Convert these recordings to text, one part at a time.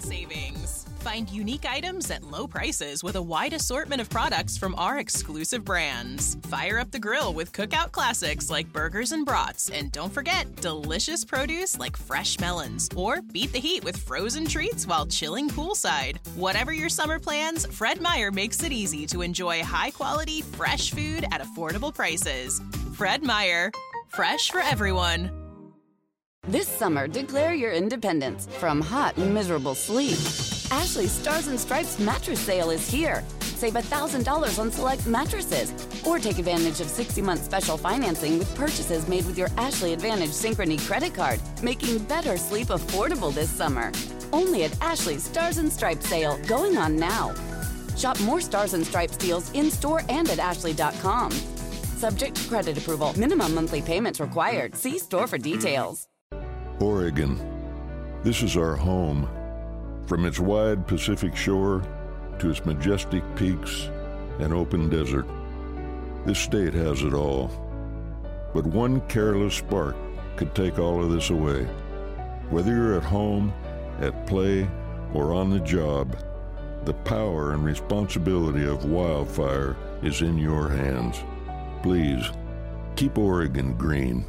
savings. Find unique items at low prices with a wide assortment of products from our exclusive brands. Fire up the grill with cookout classics like burgers and brats. And don't forget, delicious produce like fresh melons. Or beat the heat with frozen treats while chilling poolside. Whatever your summer plans, Fred Meyer makes it easy to enjoy high-quality, fresh food at affordable prices. Fred Meyer. Fresh for everyone. This summer, declare your independence from hot and miserable sleep. Ashley's Stars and Stripes mattress sale is here. Save $1,000 on select mattresses. Or take advantage of 60-month special financing with purchases made with your Ashley Advantage Synchrony credit card, making better sleep affordable this summer. Only at Ashley's Stars and Stripes sale, going on now. Shop more Stars and Stripes deals in-store and at ashley.com. Subject to credit approval. Minimum monthly payments required. See store for details. Oregon. This is our home. From its wide Pacific shore to its majestic peaks and open desert, this state has it all. But one careless spark could take all of this away. Whether you're at home, at play, or on the job, the power and responsibility of wildfire is in your hands. Please, keep Oregon green.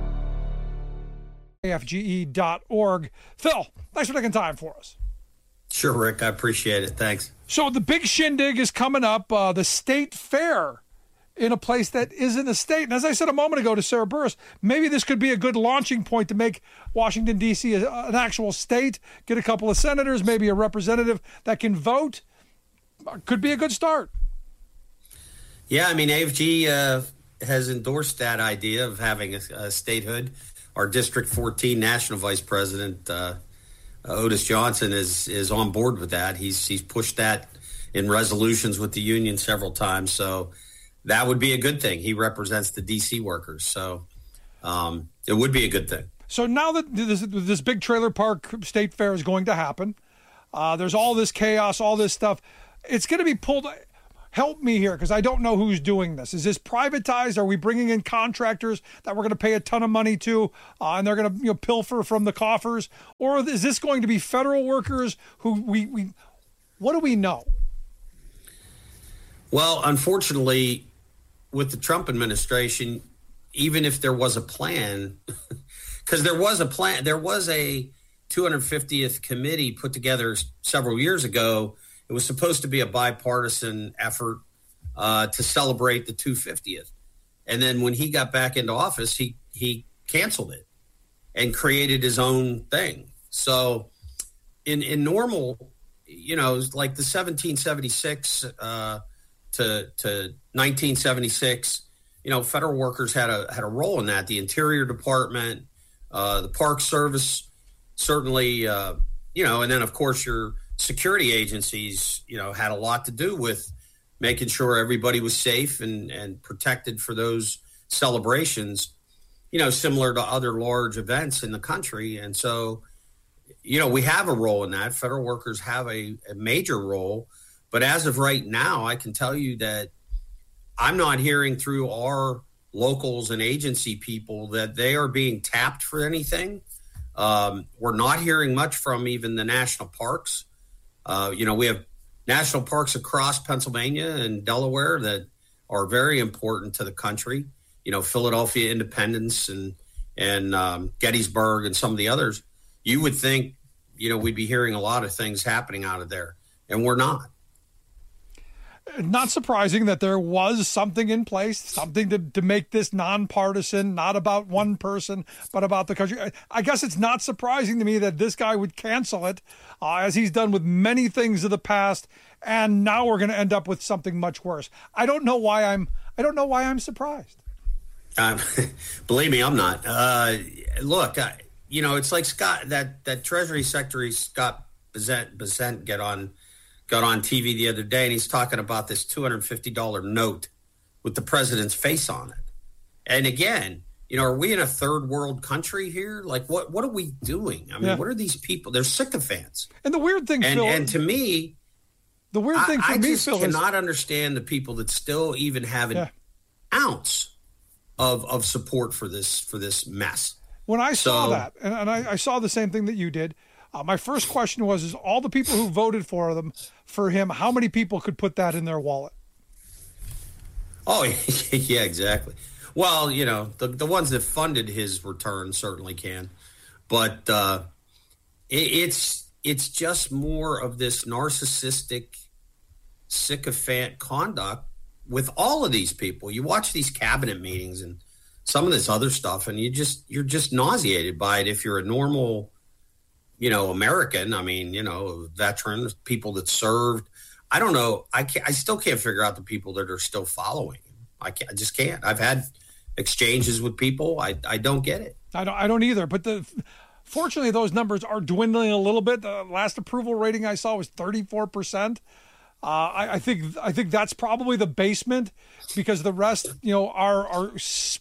AFGE.org. Phil, thanks for taking time for us. Sure, Rick. I appreciate it. Thanks. So the big shindig is coming up, the state fair in a place that isn't a state. And as I said a moment ago to Sarah Burris, maybe this could be a good launching point to make Washington, D.C. an actual state, get a couple of senators, maybe a representative that can vote. Could be a good start. Yeah, I mean, AFG has endorsed that idea of having a statehood. Our District 14 National Vice President, Otis Johnson, is on board with that. He's pushed that in resolutions with the union several times. So that would be a good thing. He represents the D.C. workers. So it would be a good thing. So now that this big trailer park state fair is going to happen, there's all this chaos, all this stuff. It's going to be pulled. Help me here, because I don't know who's doing this. Is this privatized? Are we bringing in contractors that we're going to pay a ton of money to, and they're going to pilfer from the coffers? Or is this going to be federal workers who we what do we know? Well, unfortunately, with the Trump administration, even if there was a plan, because there was a plan, there was a 250th committee put together several years ago. It was supposed to be a bipartisan effort to celebrate the 250th. And then when he got back into office, he canceled it and created his own thing. So in normal, like the 1776 to 1976, federal workers had a role in that. The Interior Department, the Park Service, certainly, and then, of course, your security agencies, had a lot to do with making sure everybody was safe and protected for those celebrations, similar to other large events in the country. And so, we have a role in that. Federal workers have a major role. But as of right now, I can tell you that I'm not hearing through our locals and agency people that they are being tapped for anything. We're not hearing much from even the national parks. We have national parks across Pennsylvania and Delaware that are very important to the country. Philadelphia Independence and Gettysburg and some of the others. You would think, we'd be hearing a lot of things happening out of there, and we're not. Not surprising that there was something in place, something to make this nonpartisan, not about one person, but about the country. I guess it's not surprising to me that this guy would cancel it, as he's done with many things of the past, and now we're going to end up with something much worse. I don't know why I'm surprised. Believe me, I'm not. Look, it's like Scott, that Treasury Secretary Scott Bessent got on TV the other day, and he's talking about this $250 note with the president's face on it. And again, are we in a third world country here? Like, what are we doing? I mean, What are these people? They're sycophants. And the weird thing, Phil, and to me, the weird thing for I me, just Phil, cannot understand the people that still even have an ounce of support for this mess. When I saw that, and I saw the same thing that you did, My first question is all the people who voted for him, how many people could put that in their wallet? Oh, yeah, exactly. Well, the ones that funded his return certainly can. But it's just more of this narcissistic, sycophant conduct with all of these people. You watch these cabinet meetings and some of this other stuff, and you're just nauseated by it if you're a normal, American. I mean, veterans, people that served. I don't know. I still can't figure out the people that are still following him. I just can't. I've had exchanges with people. I don't get it. I don't either. But fortunately, those numbers are dwindling a little bit. The last approval rating I saw was 34%. I think that's probably the basement, because the rest, are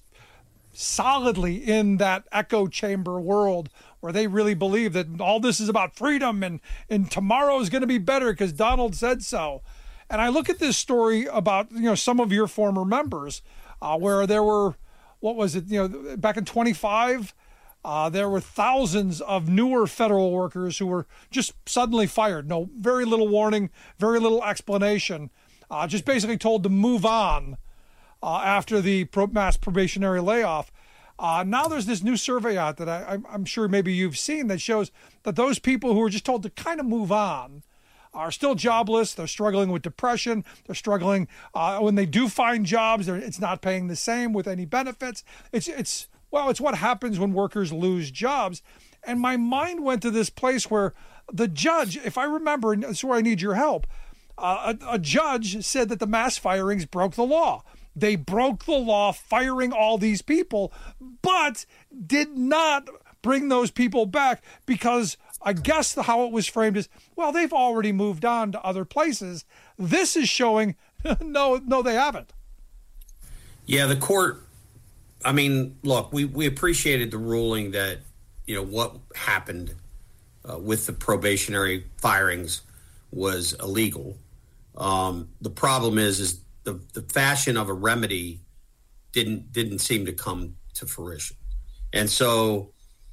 solidly in that echo chamber world where they really believe that all this is about freedom and tomorrow is going to be better because Donald said so. And I look at this story about, some of your former members, where there were, back in 25, there were thousands of newer federal workers who were just suddenly fired. No, very little warning, very little explanation, just basically told to move on after the mass probationary layoff. Now there's this new survey out that I'm sure maybe you've seen that shows that those people who were just told to kind of move on are still jobless. They're struggling with depression. They're struggling when they do find jobs. It's not paying the same with any benefits. It's what happens when workers lose jobs. And my mind went to this place where the judge, if I remember, and that's where I need your help, a judge said that the mass firings broke the law. They broke the law firing all these people, but did not bring those people back because I guess how it was framed is, well, they've already moved on to other places. This is showing, no, they haven't. Yeah, the court, I mean, look, we appreciated the ruling that, what happened with the probationary firings was illegal. The problem is the fashion of a remedy didn't seem to come to fruition. And so,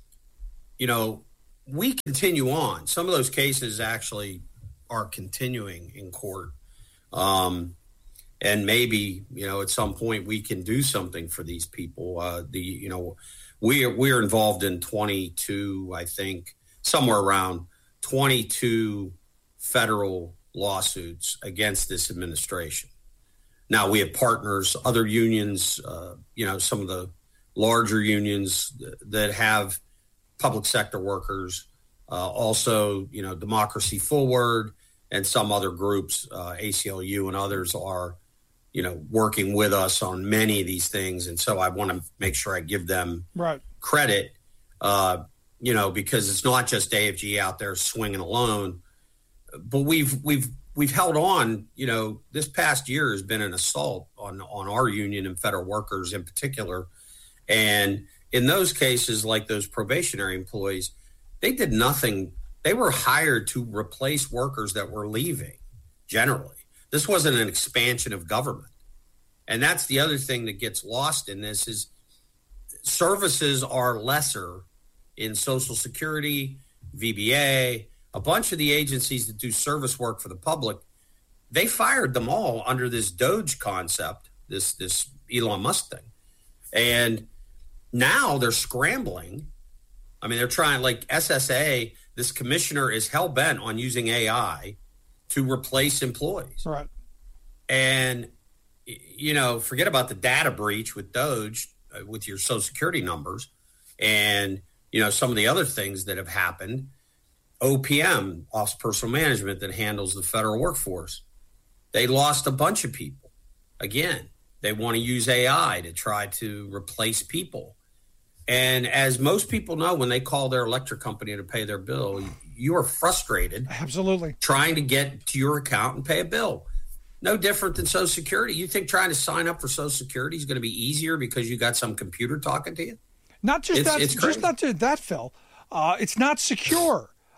we continue on. Some of those cases actually are continuing in court. And maybe, at some point we can do something for these people. We're involved in 22, I think, somewhere around 22 federal lawsuits against this administration. Now we have partners, other unions, some of the larger unions that have public sector workers, also, Democracy Forward and some other groups, ACLU and others are, working with us on many of these things. And so I want to make sure I give them credit, because it's not just AFG out there swinging alone, but we've held on. This past year has been an assault on our union and federal workers in particular. And in those cases, like those probationary employees, they did nothing. They were hired to replace workers that were leaving generally. This wasn't an expansion of government. And that's the other thing that gets lost in this is services are lesser in Social Security, VBA, a bunch of the agencies that do service work for the public. They fired them all under this Doge concept, this Elon Musk thing. And now they're scrambling. I mean, they're trying, like SSA, this commissioner is hell-bent on using AI to replace employees. Right. And, forget about the data breach with Doge, with your Social Security numbers and, some of the other things that have happened. OPM, Office of Personnel Management, that handles the federal workforce. They lost a bunch of people. Again, they want to use AI to try to replace people. And as most people know, when they call their electric company to pay their bill, you are frustrated. Absolutely. Trying to get to your account and pay a bill. No different than Social Security. You think trying to sign up for Social Security is going to be easier because you got some computer talking to you? Not just that, Phil. It's not secure.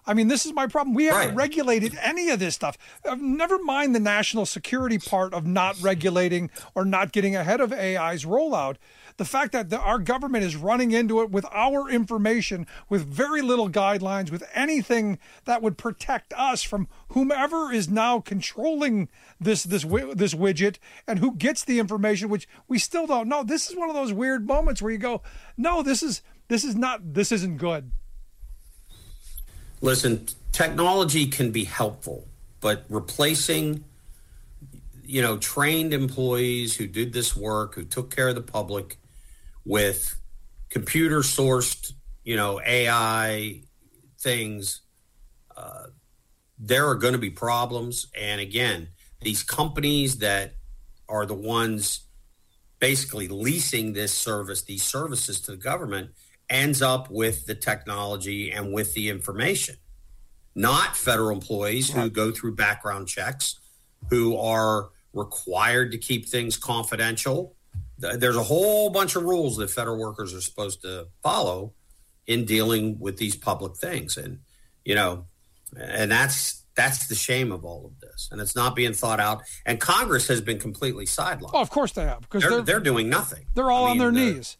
I mean, this is my problem. We haven't regulated any of this stuff. Never mind the national security part of not regulating or not getting ahead of AI's rollout. The fact that our government is running into it with our information, with very little guidelines, with anything that would protect us from whomever is now controlling this widget and who gets the information, which we still don't know. This is one of those weird moments where you go, no, this isn't good. Listen, technology can be helpful, but replacing, trained employees who did this work, who took care of the public with computer sourced, AI things, there are going to be problems. And again, these companies that are the ones basically leasing this service, these services to the government, ends up with the technology and with the information, not federal employees who go through background checks, who are required to keep things confidential. There's a whole bunch of rules that federal workers are supposed to follow in dealing with these public things. And, and that's the shame of all of this. And it's not being thought out. And Congress has been completely sidelined. Oh, of course they have. Because they're doing nothing. They're all on their knees.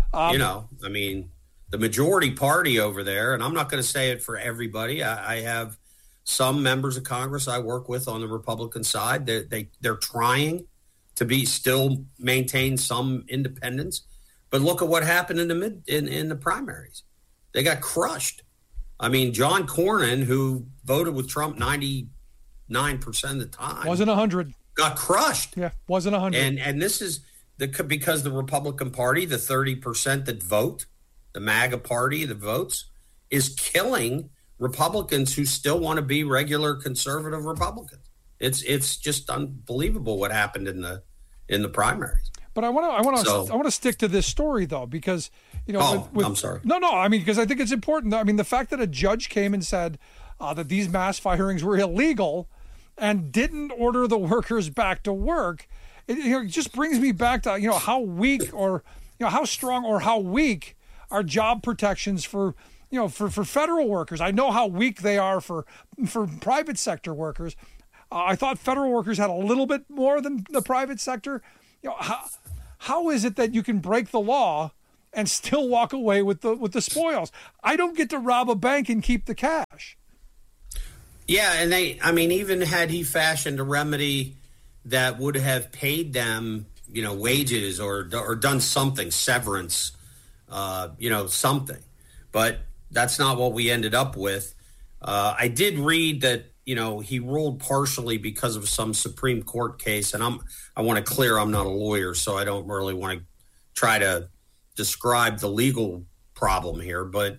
The majority party over there, and I'm not going to say it for everybody. I have some members of Congress I work with on the Republican side. They're trying to still maintain some independence, but look at what happened in the primaries. They got crushed. I mean, John Cornyn, who voted with Trump 99% of the time, wasn't 100, got crushed. Yeah, wasn't 100. And this is because the Republican Party, the 30% that vote, the MAGA party that votes, is killing Republicans who still want to be regular conservative Republicans. It's just unbelievable what happened in the primaries. But I want to stick to this story though, because I'm sorry. No. I mean, because I think it's important. I mean, the fact that a judge came and said that these mass firings were illegal and didn't order the workers back to work, it just brings me back to how weak or how strong or how weak are job protections for federal workers. I know how weak they are for private sector workers. I thought federal workers had a little bit more than the private sector. How is it that you can break the law and still walk away with the spoils? I don't get to rob a bank and keep the cash. Yeah, and even had he fashioned a remedy that would have paid them, wages or done something, severance, something, but that's not what we ended up with. I did read that he ruled partially because of some Supreme Court case, and I want to clear I'm not a lawyer, so I don't really want to try to describe the legal problem here. But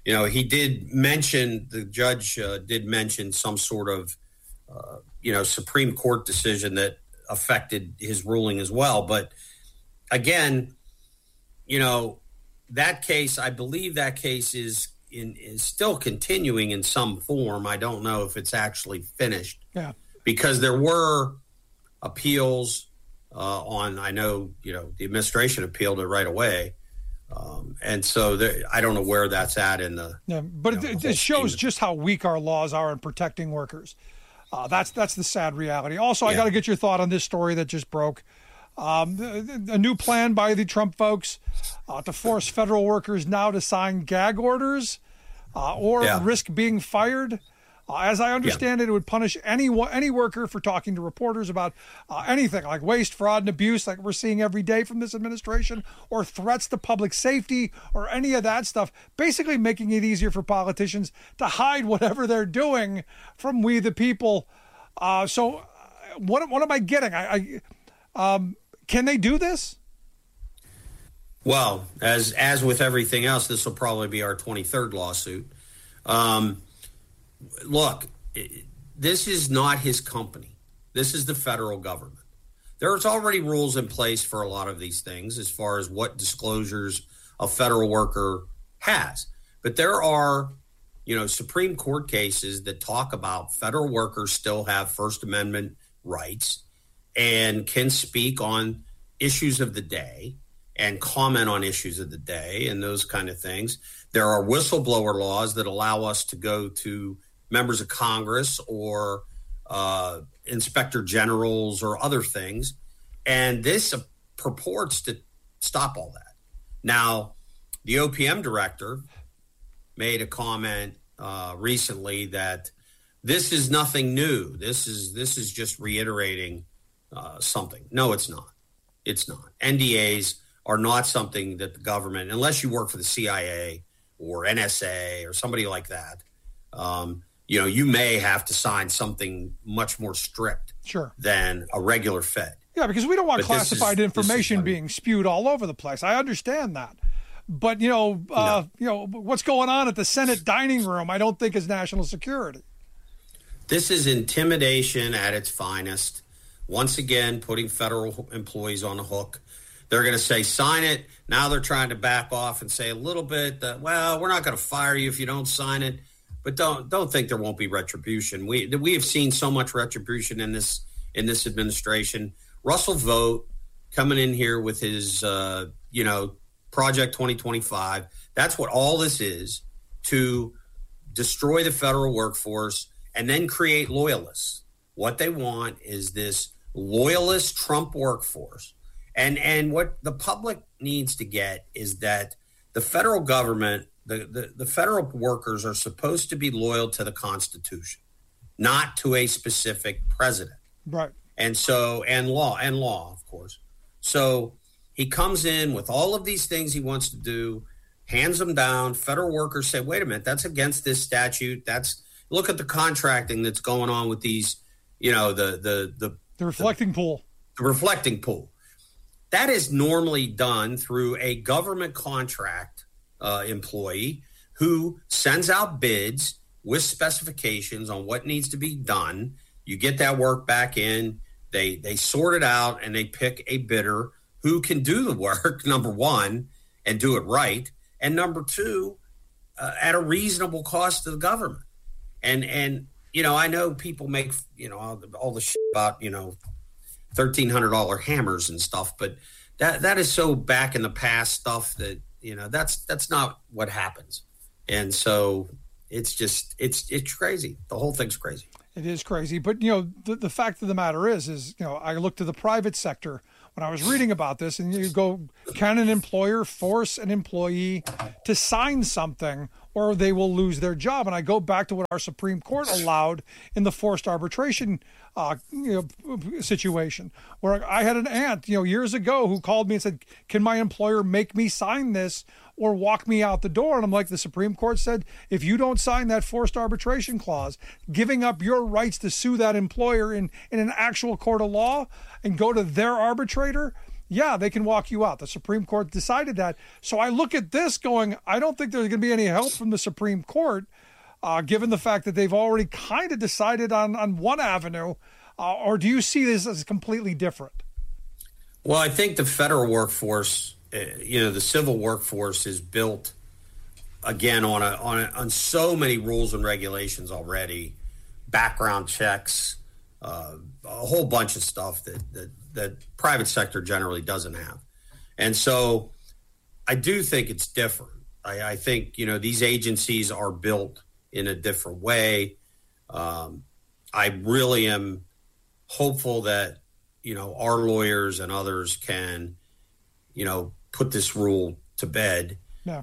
the judge did mention some sort of Supreme Court decision that affected his ruling as well. But again, that case, I believe that case is still continuing in some form. I don't know if it's actually finished. Yeah. Because there were appeals I know, the administration appealed it right away. And so I don't know where that's at in the. Yeah, but it shows just how weak our laws are in protecting workers. That's the sad reality. Also, I got to get your thought on this story that just broke. A new plan by the Trump folks to force federal workers now to sign gag orders or risk being fired. As I understand it, it would punish any worker for talking to reporters about anything like waste, fraud, and abuse like we're seeing every day from this administration, or threats to public safety or any of that stuff, basically making it easier for politicians to hide whatever they're doing from we the people. So what am I getting? Can they do this? Well, as with everything else, this will probably be our 23rd lawsuit. Look, this is not his company. This is the federal government. There's already rules in place for a lot of these things as far as what disclosures a federal worker has. But there are, Supreme Court cases that talk about federal workers still have First Amendment rights and can speak on issues of the day. and comment on issues of the day and those kind of things. There are whistleblower laws that allow us to go to members of Congress or inspector generals or other things. And this purports to stop all that. Now, the OPM director made a comment recently that this is nothing new. This is just reiterating something. No, it's not. It's not. NDAs are not something that the government, unless you work for the CIA or NSA or somebody like that, you may have to sign something much more strict than a regular Fed. Yeah, because we don't want classified information being spewed all over the place. I understand that. But, what's going on at the Senate dining room, I don't think is national security. This is intimidation at its finest. Once again, putting federal employees on the hook. They're going to say, sign it. Now they're trying to back off and say a little bit that, well, we're not going to fire you if you don't sign it. But don't think there won't be retribution. We have seen so much retribution in this administration. Russell Vought coming in here with his, Project 2025. That's what all this is, to destroy the federal workforce and then create loyalists. What they want is this loyalist Trump workforce. And what the public needs to get is that the federal government, the federal workers are supposed to be loyal to the Constitution, not to a specific president. Right. And law, of course. So he comes in with all of these things he wants to do, hands them down. Federal workers say, wait a minute, that's against this statute. Look at the contracting that's going on with these, the reflecting pool. The reflecting pool. That is normally done through a government contract employee who sends out bids with specifications on what needs to be done. You get that work back in, they sort it out, and they pick a bidder who can do the work, number one, and do it right, and number two, at a reasonable cost to the government. And I know people make, all the shit about, $1,300 hammers and stuff, but that is so back in the past stuff that, that's not what happens. And so it's crazy. The whole thing's crazy. It is crazy. But, the fact of the matter is, I look to the private sector when I was reading about this, and you go, can an employer force an employee to sign something or they will lose their job? And I go back to what our Supreme Court allowed in the forced arbitration situation, where I had an aunt, years ago who called me and said, can my employer make me sign this or walk me out the door? And I'm like, the Supreme Court said, if you don't sign that forced arbitration clause, giving up your rights to sue that employer in an actual court of law and go to their arbitrator, yeah, they can walk you out. The Supreme Court decided that. So I look at this going, I don't think there's going to be any help from the Supreme Court, given the fact that they've already kind of decided on one avenue. Or do you see this as completely different? Well, I think the federal workforce, the civil workforce is built, again, on so many rules and regulations already, background checks, a whole bunch of stuff that private sector generally doesn't have. And so I do think it's different. I think, these agencies are built in a different way. I really am hopeful that, our lawyers and others can, put this rule to bed. Yeah.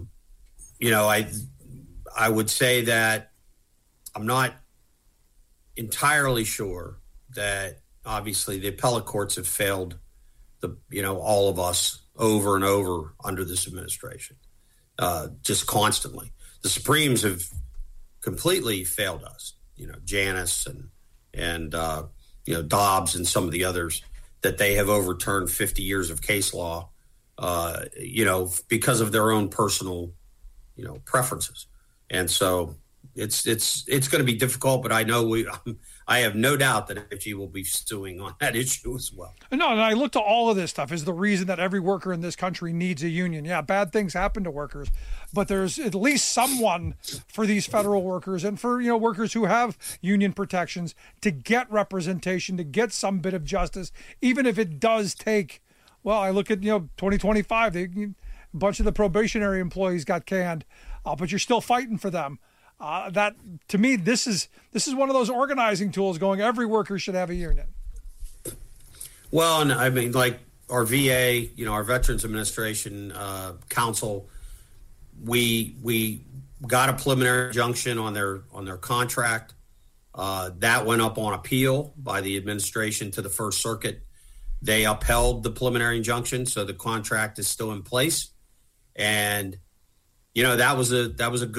I would say that I'm not entirely sure that obviously the appellate courts have failed all of us over and over under this administration, just constantly. The Supremes have completely failed us, Janus and Dobbs and some of the others, that they have overturned 50 years of case law, because of their own personal, preferences. And so it's going to be difficult, but I know I have no doubt that FG will be stewing on that issue as well. No, and I look to all of this stuff as the reason that every worker in this country needs a union. Yeah, bad things happen to workers, but there's at least someone for these federal workers and for, workers who have union protections to get representation, to get some bit of justice, even if it does take Well, I look at 2025. A bunch of the probationary employees got canned, but you're still fighting for them. That to me, this is one of those organizing tools. Going, every worker should have a union. Well, and I mean, like our VA, our Veterans Administration Council, we got a preliminary injunction on their contract. That went up on appeal by the administration to the First Circuit. They upheld the preliminary injunction, so the contract is still in place. And that was a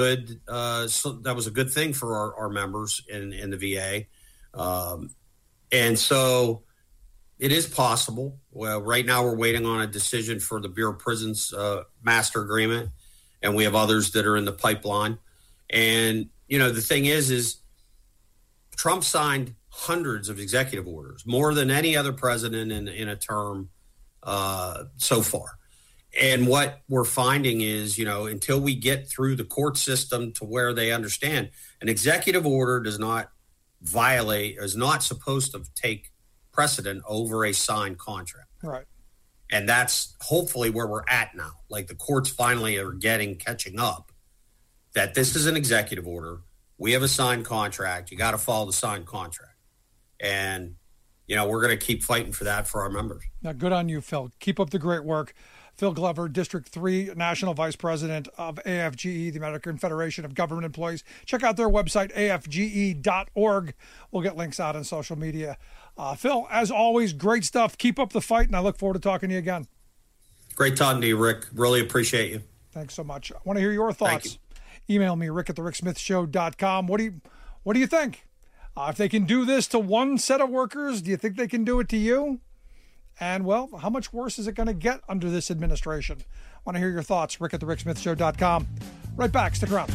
good thing for our members in the VA. And so it is possible. Well, right now we're waiting on a decision for the Bureau of Prisons master agreement, and we have others that are in the pipeline. And the thing is Trump signed hundreds of executive orders, more than any other president in a term so far. And what we're finding is, until we get through the court system to where they understand an executive order is not supposed to take precedent over a signed contract. Right. And that's hopefully where we're at now. Like the courts finally are catching up that this is an executive order. We have a signed contract. You got to follow the signed contract. And, we're going to keep fighting for that for our members. Now, good on you, Phil. Keep up the great work. Phil Glover, District 3 National Vice President of AFGE, the American Federation of Government Employees. Check out their website, afge.org. We'll get links out on social media. Phil, as always, great stuff. Keep up the fight, and I look forward to talking to you again. Great talking to you, Rick. Really appreciate you. Thanks so much. I want to hear your thoughts. Email me, rick@thericksmithshow.com. What do you think? If they can do this to one set of workers, do you think they can do it to you? And, well, how much worse is it going to get under this administration? I want to hear your thoughts. rick@thericksmithshow.com. Right back. Stick around.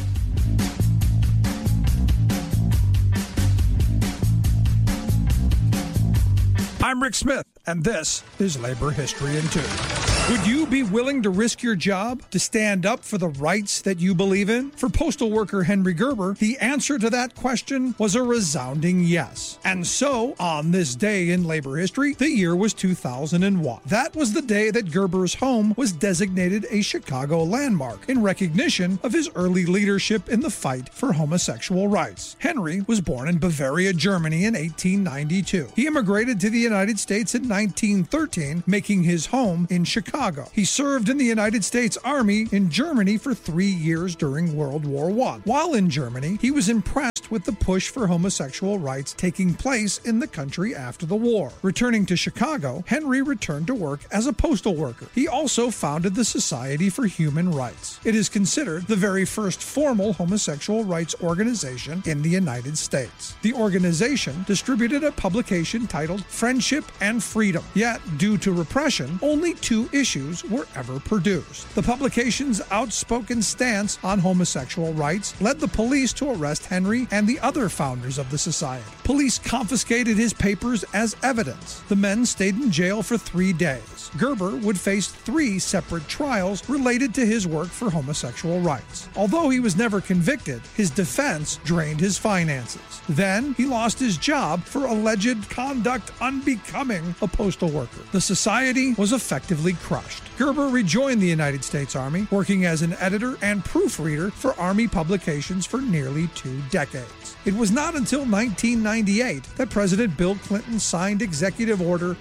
I'm Rick Smith, and this is Labor History in 2. Would you be willing to risk your job to stand up for the rights that you believe in? For postal worker Henry Gerber, the answer to that question was a resounding yes. And so, on this day in labor history, the year was 2001. That was the day that Gerber's home was designated a Chicago landmark in recognition of his early leadership in the fight for homosexual rights. Henry was born in Bavaria, Germany in 1892. He immigrated to the United States in 1913, making his home in Chicago. He served in the United States Army in Germany for 3 years during World War I. While in Germany, he was impressed with the push for homosexual rights taking place in the country after the war. Returning to Chicago, Henry returned to work as a postal worker. He also founded the Society for Human Rights. It is considered the very first formal homosexual rights organization in the United States. The organization distributed a publication titled Friendship and Freedom. Yet, due to repression, only 2 issues were ever produced. The publication's outspoken stance on homosexual rights led the police to arrest Henry and the other founders of the society. Police confiscated his papers as evidence. The men stayed in jail for 3 days. Gerber would face 3 separate trials related to his work for homosexual rights. Although he was never convicted, his defense drained his finances. Then he lost his job for alleged conduct unbecoming a postal worker. The society was effectively crushed. Gerber rejoined the United States Army, working as an editor and proofreader for Army publications for nearly 2 decades. It was not until 1998 that President Bill Clinton signed Executive Order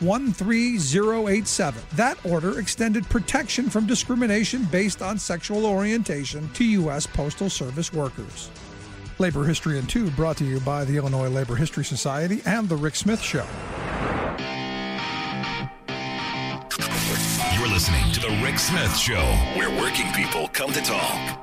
13087. That order extended protection from discrimination based on sexual orientation to U.S. Postal Service workers. Labor History in 2 brought to you by the Illinois Labor History Society and The Rick Smith Show. You're listening to The Rick Smith Show, where working people come to talk.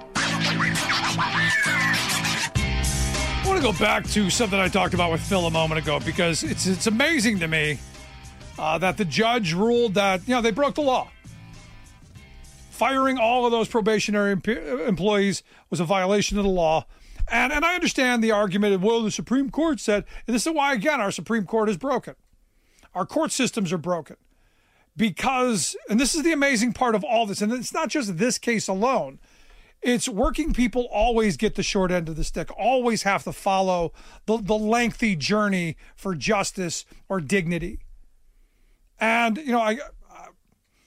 I want to go back to something I talked about with Phil a moment ago, because it's amazing to me that the judge ruled that, they broke the law. Firing all of those probationary employees was a violation of the law. And I understand the argument of, well, the Supreme Court said, and this is why, again, our Supreme Court is broken. Our court systems are broken. Because, and this is the amazing part of all this, and it's not just this case alone, it's working people always get the short end of the stick, always have to follow the lengthy journey for justice or dignity. And,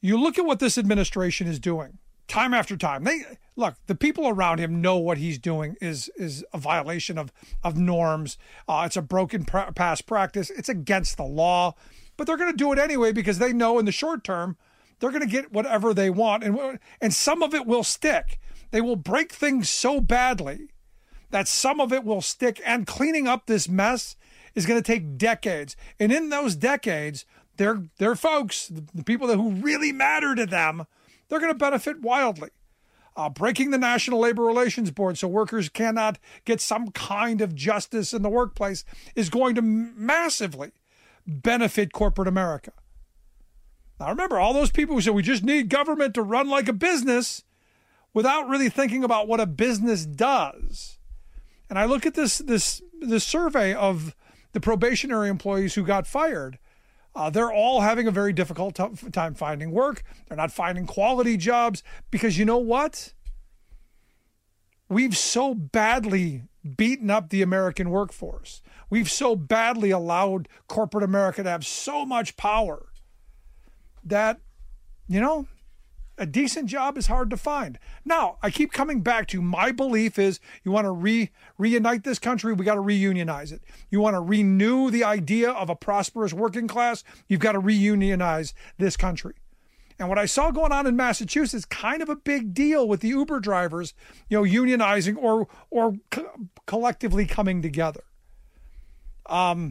You look at what this administration is doing time after time. The people around him know what he's doing is a violation of norms. It's a broken past practice. It's against the law, but they're going to do it anyway because they know in the short term they're going to get whatever they want, and some of it will stick. They will break things so badly that some of it will stick, and cleaning up this mess is going to take decades. And in those decades, their folks, the people who really matter to them, they're going to benefit wildly. Breaking the National Labor Relations Board so workers cannot get some kind of justice in the workplace is going to massively benefit corporate America. Now remember, all those people who say we just need government to run like a business without really thinking about what a business does. And I look at this survey of the probationary employees who got fired. They're all having a very difficult time finding work. They're not finding quality jobs because you know what? We've so badly beaten up the American workforce. We've so badly allowed corporate America to have so much power that, a decent job is hard to find. Now, I keep coming back to my belief is you want to reunite this country, we got to reunionize it. You want to renew the idea of a prosperous working class, you've got to reunionize this country. And what I saw going on in Massachusetts, kind of a big deal with the Uber drivers, unionizing or collectively coming together. I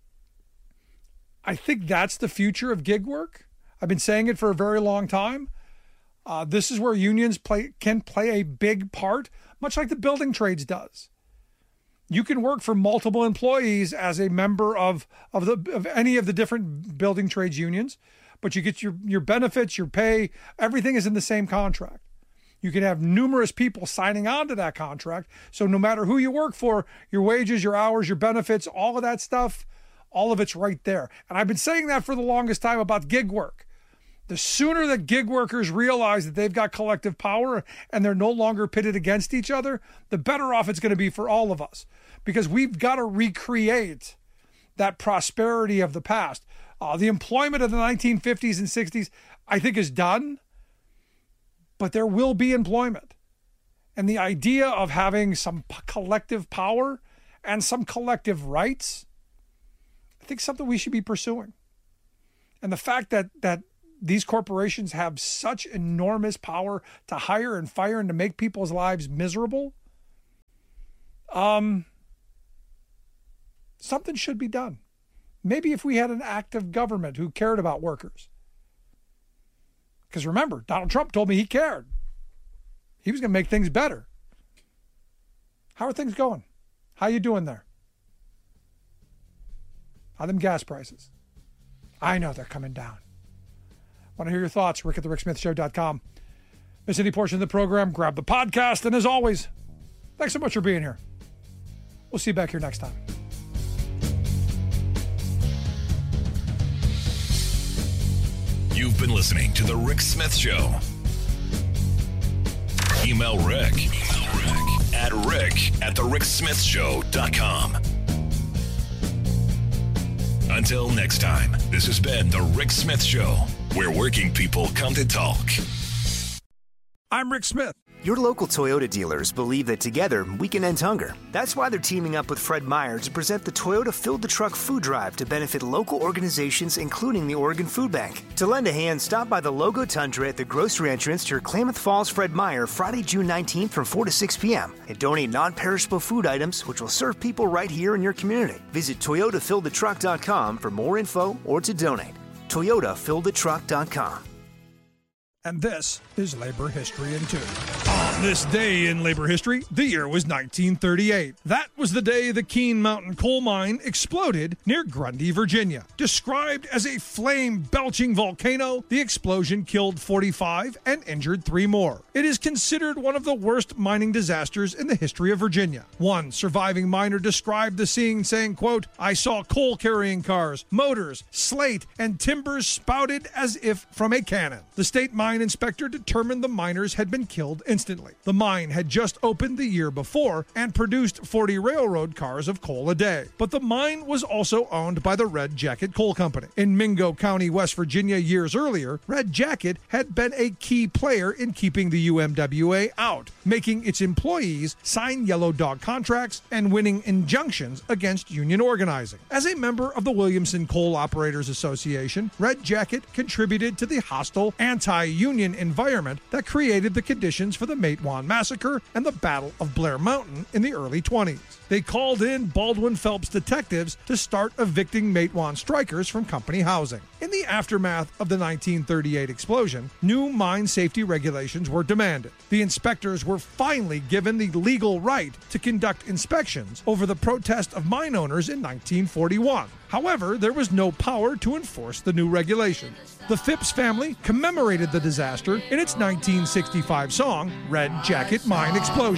think that's the future of gig work. I've been saying it for a very long time. This is where unions can play a big part, much like the building trades does. You can work for multiple employees as a member of any of the different building trades unions, but you get your benefits, your pay, everything is in the same contract. You can have numerous people signing on to that contract. So no matter who you work for, your wages, your hours, your benefits, all of that stuff, all of it's right there. And I've been saying that for the longest time about gig work. The sooner that gig workers realize that they've got collective power and they're no longer pitted against each other, the better off it's going to be for all of us, because we've got to recreate that prosperity of the past. The employment of the 1950s and 60s, I think, is done, but there will be employment. And the idea of having some collective power and some collective rights, I think something we should be pursuing. And the fact that these corporations have such enormous power to hire and fire and to make people's lives miserable, something should be done. Maybe if we had an active government who cared about workers. Because remember, Donald Trump told me he cared. He was going to make things better. How are things going? How you doing there? How are them gas prices? I know they're coming down. Want to hear your thoughts? Rick at thericksmithshow.com. Miss any portion of the program, grab the podcast. And as always, thanks so much for being here. We'll see you back here next time. You've been listening to The Rick Smith Show. Email Rick at rick@thericksmithshow.com. Until next time, this has been The Rick Smith Show, where working people come to talk. I'm Rick Smith. Your local Toyota dealers believe that together we can end hunger. That's why they're teaming up with Fred Meyer to present the Toyota Fill the Truck Food Drive to benefit local organizations, including the Oregon Food Bank. To lend a hand, stop by the Logo Tundra at the grocery entrance to your Klamath Falls Fred Meyer Friday, June 19th from 4 to 6 p.m. and donate non-perishable food items which will serve people right here in your community. Visit ToyotaFillTheTruck.com for more info or to donate. ToyotaFillTheTruck.com. And this is Labor History in 2. On this day in labor history, the year was 1938. That was the day the Keene Mountain coal mine exploded near Grundy, Virginia. Described as a flame-belching volcano, the explosion killed 45 and injured 3 more. It is considered one of the worst mining disasters in the history of Virginia. One surviving miner described the scene saying, quote, "I saw coal-carrying cars, motors, slate, and timbers spouted as if from a cannon. The state mine inspector determined the miners had been killed instantly. family. The mine had just opened the year before and produced 40 railroad cars of coal a day. But the mine was also owned by the Red Jacket Coal Company. In Mingo County, West Virginia, years earlier, Red Jacket had been a key player in keeping the UMWA out, making its employees sign yellow dog contracts and winning injunctions against union organizing. As a member of the Williamson Coal Operators Association, Red Jacket contributed to the hostile anti-union environment that created the conditions for the Matewan Massacre and the Battle of Blair Mountain in the early 20s. They called in Baldwin Phelps detectives to start evicting Matewan strikers from company housing. In the aftermath of the 1938 explosion, new mine safety regulations were demanded. The inspectors were finally given the legal right to conduct inspections over the protest of mine owners in 1941. However, there was no power to enforce the new regulation. The Phipps family commemorated the disaster in its 1965 song, Red Jacket Mine Explosion.